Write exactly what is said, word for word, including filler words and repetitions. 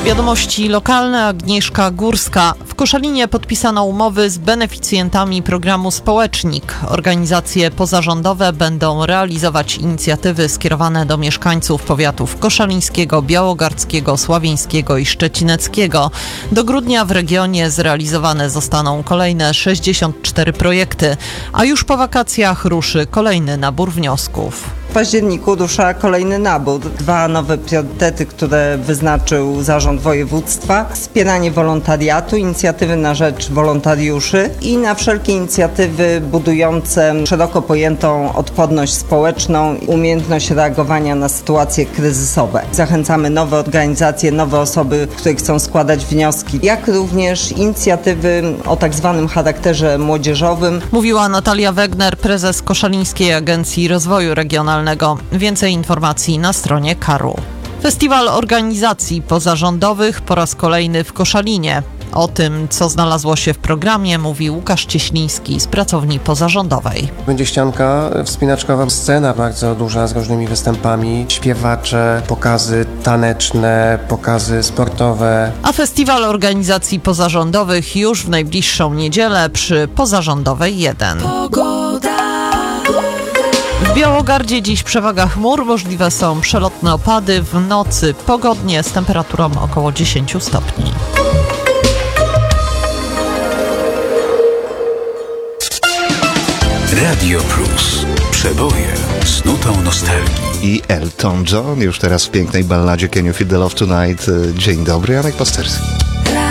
Wiadomości lokalne. Agnieszka Górska. W Koszalinie podpisano umowy z beneficjentami programu Społecznik. Organizacje pozarządowe będą realizować inicjatywy skierowane do mieszkańców powiatów koszalińskiego, białogardzkiego, sławieńskiego i szczecineckiego. Do grudnia w regionie zrealizowane zostaną kolejne sześćdziesiąt cztery projekty, a już po wakacjach ruszy kolejny nabór wniosków. W październiku rusza kolejny nabór. Dwa nowe priorytety, które wyznaczył Zarząd Województwa. Wspieranie wolontariatu, inicjatywy na rzecz wolontariuszy i na wszelkie inicjatywy budujące szeroko pojętą odporność społeczną, umiejętność reagowania na sytuacje kryzysowe. Zachęcamy nowe organizacje, nowe osoby, które chcą składać wnioski, jak również inicjatywy o tak zwanym charakterze młodzieżowym. Mówiła Natalia Wegner, prezes Koszalińskiej Agencji Rozwoju Regionalnego. Więcej informacji na stronie Karu. Festiwal organizacji pozarządowych po raz kolejny w Koszalinie. O tym, co znalazło się w programie, mówi Łukasz Cieśliński z pracowni pozarządowej. Będzie ścianka wspinaczkowa, scena bardzo duża z różnymi występami, śpiewacze, pokazy taneczne, pokazy sportowe. A festiwal organizacji pozarządowych już w najbliższą niedzielę przy Pozarządowej jeden. W Białogardzie dziś przewaga chmur, możliwe są przelotne opady, w nocy pogodnie z temperaturą około dziesięć stopni. Radio Plus. Przeboje z nutą nostalgii. I Elton John już teraz w pięknej balladzie Can You Feel the Love Tonight. Dzień dobry, Janek Pasterski.